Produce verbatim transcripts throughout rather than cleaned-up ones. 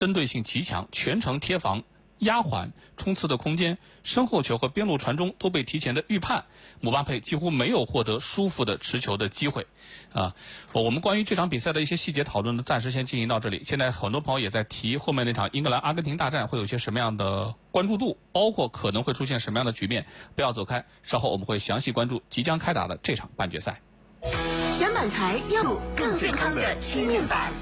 针对性极强，全程贴防。压缓冲刺的空间，身后球和边路传中都被提前的预判，姆巴佩几乎没有获得舒服的持球的机会，啊，我们关于这场比赛的一些细节讨论呢，暂时先进行到这里。现在很多朋友也在提后面那场英格兰阿根廷大战会有些什么样的关注度，包括可能会出现什么样的局面，不要走开，稍后我们会详细关注即将开打的这场半决赛。 选板材要有更健康的漆面板。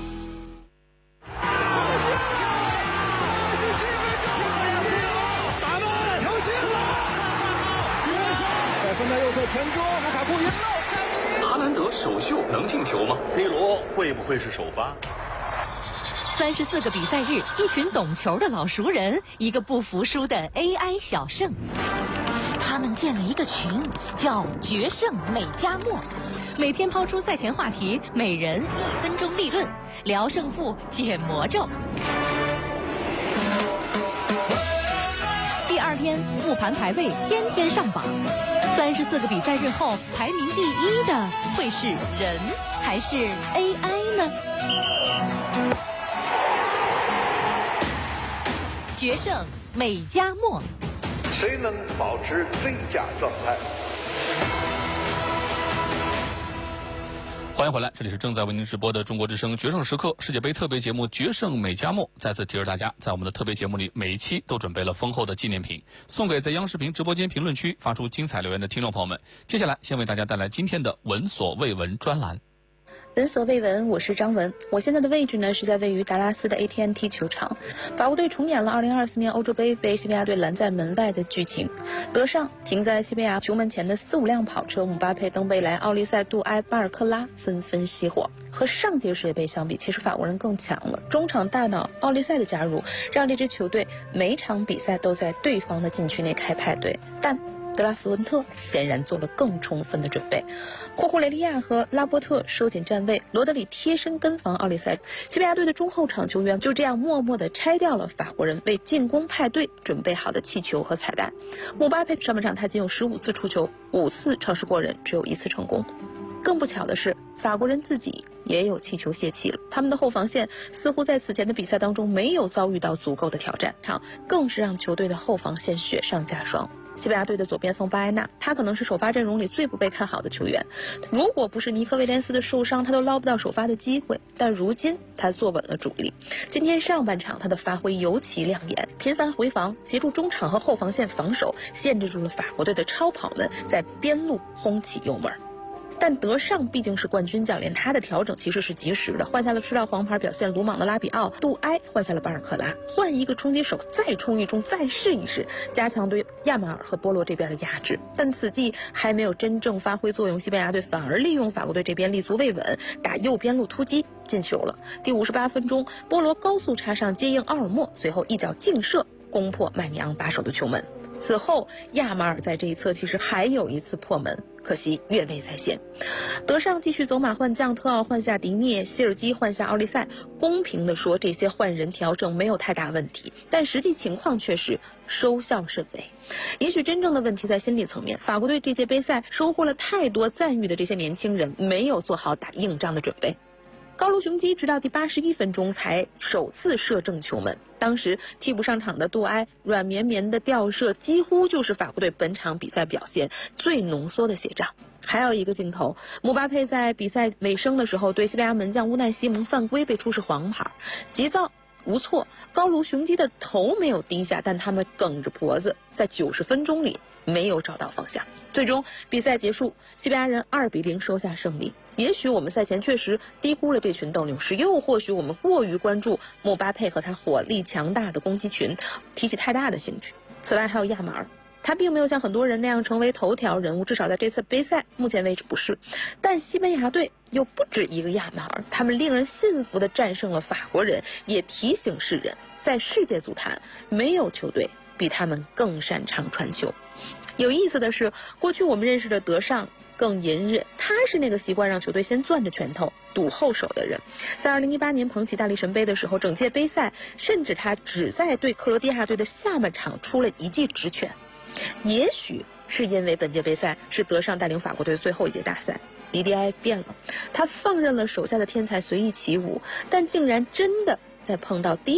分在右侧前桌，卢卡库赢了。 哈兰德首秀能进球吗 ？C 罗会不会是首发？ 三十四个比赛日，一群懂球的老熟人，一个不服输的 A I 小胜。他们建了一个群，叫“决胜美加墨”，每天抛出赛前话题，每人一分钟立论，聊胜负，解魔咒。第二天复盘排位，天天上榜。三十四个比赛日后，排名第一的会是人还是 A I 呢？决胜美加墨， 谁能保持最佳状态？ 欢迎回来，这里是正在为您直播的中国之声决胜时刻世界杯特别节目《决胜美加墨》。再次提示大家，在我们的特别节目里，每一期都准备了丰厚的纪念品，送给在央视频直播间评论区发出精彩留言的听众朋友们。接下来，先为大家带来今天的闻所未闻专栏。 闻所未闻，我是张文。我现在的位置呢是在位于达拉斯的 A T and T 球场。法国队重演了二零二四年欧洲杯被西班牙队拦在门外的剧情。德尚停在西班牙球门前的四五辆跑车，姆巴佩、登贝莱、奥利塞、杜埃、巴尔克拉纷纷熄火。和上届世界杯相比，其实法国人更强了。中场大脑奥利塞的加入，让这支球队每场比赛都在对方的禁区内开派对，但德拉福文特显然做了更充分的准备，库库雷利亚和拉波特收紧站位，罗德里贴身跟防奥利塞。西班牙队的中后场球员就这样默默地拆掉了法国人为进攻派对准备好的气球和彩蛋。姆巴佩上半场他仅有十五次出球，五次尝试过人，只有一次成功。更不巧的是，法国人自己也有气球泄气了，他们的后防线似乎在此前的比赛当中没有遭遇到足够的挑战，更是让球队的后防线雪上加霜。西班牙队的左边锋巴埃纳，他可能是首发阵容里最不被看好的球员。如果不是尼克威廉斯的受伤，他都捞不到首发的机会。但如今他坐稳了主力。今天上半场他的发挥尤其亮眼，频繁回防，协助中场和后防线防守，限制住了法国队的超跑们在边路轰起油门。但德尚毕竟是冠军教练，他的调整其实是及时的，换下了吃到黄牌表现鲁莽的拉比奥，杜埃换下了巴尔克拉，换一个冲击手，再冲一冲，再试一试，加强对亚马尔和波罗这边的压制。但此计还没有真正发挥作用，西班牙队反而利用法国队这边立足未稳，打右边路突击进球了。第五十八分钟，波罗高速插上接应奥尔莫，随后一脚劲射攻破麦尼昂把守的球门。此后亚马尔在这一侧其实还有一次破门，可惜越位在先。德尚继续走马换将，特奥换下迪涅，希尔基换下奥利塞。公平地说，这些换人调整没有太大问题，但实际情况却是收效甚微。也许真正的问题在心理层面，法国队这届杯赛收获了太多赞誉的这些年轻人没有做好打硬仗的准备。高卢雄鸡直到第八十一分钟才首次射正球门，当时替补上场的杜埃软绵绵的吊射几乎就是法国队本场比赛表现最浓缩的写照。还有一个镜头，姆巴佩在比赛尾声的时候对西班牙门将乌奈西蒙犯规被出示黄牌，急躁无措，高卢雄鸡的头没有低下，但他们梗着脖子在九十分钟里没有找到方向。最终比赛结束，西班牙人二比零收下胜利。也许我们赛前确实低估了这群斗牛士，又或许我们过于关注姆巴佩和他火力强大的攻击群，提起太大的兴趣。此外还有亚马尔，他并没有像很多人那样成为头条人物，至少在这次杯赛目前为止不是。但西班牙队又不止一个亚马尔，他们令人信服地战胜了法国人，也提醒世人，在世界足坛没有球队比他们更擅长传球。有意思的是，过去我们认识的德尚更隐忍，他是那个习惯让球队先攥着拳头堵后手的人。在二零一八年捧起大力神杯的时候，整届杯赛甚至他只在对克罗地亚队的下半场出了一记直拳。也许是因为本届杯赛是德尚带领法国队最后一届大赛，迪迪埃变了，他放任了手下的天才随意起舞，但竟然真的再碰到第